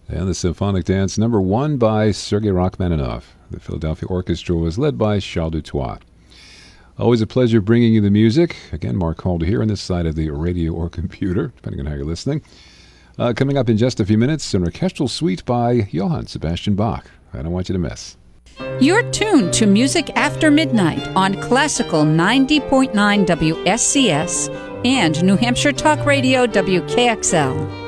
And the Symphonic Dance, number 1 by Sergei Rachmaninoff. The Philadelphia Orchestra was led by Charles Dutoit. Always a pleasure bringing you the music. Again, Mark Calder here on this side of the radio or computer, depending on how you're listening. Coming up in just a few minutes, an orchestral suite by Johann Sebastian Bach. I don't want you to miss. You're tuned to Music After Midnight on Classical 90.9 WSCS and New Hampshire Talk Radio WKXL.